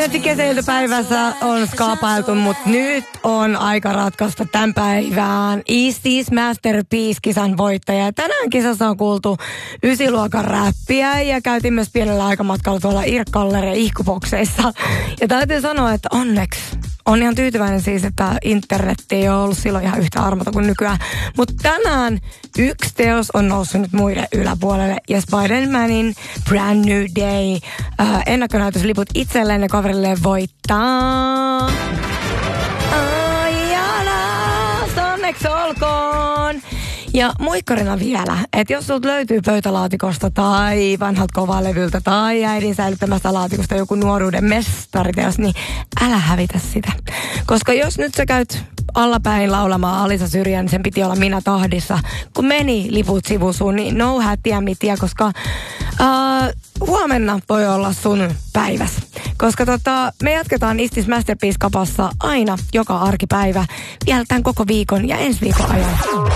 Monesti kesäiltapäivässä on skaapailtu, mutta nyt on aika ratkaista tämän päivään Easties Masterpiece-kisan voittaja. Tänään kisassa on kuultu 9-luokan räppiä ja käytiin myös pienellä aikamatkalla tuolla Irkkaller ihkubokseissa. Ja täytyy sanoa, että onneksi on ihan tyytyväinen siis, että internetti ei ole ollut silloin ihan yhtä armoton kuin nykyään. Mutta tänään yksi teos on noussut nyt muiden yläpuolelle. Ja Spider-Manin Brand New Day ennakkonäytösliput itselleen ja kaverille voittaa. Aijana, onneksi olkoon. Ja muikkarina vielä, että jos sulta löytyy pöytälaatikosta tai vanhalta kovalevyltä tai äidin säilyttämästä laatikosta joku nuoruuden mestariteos, niin älä hävitä sitä. Koska jos nyt sä käyt allapäin laulamaan Alisa Syrjän, niin sen piti olla Minä tahdissa. Kun meni liput sivusuun, niin no hätiä mitiä, koska huomenna voi olla sun päiväs. Koska me jatketaan Easties Masterpiece-kapassa aina joka arkipäivä vielä tämän koko viikon ja ensi viikon ajan.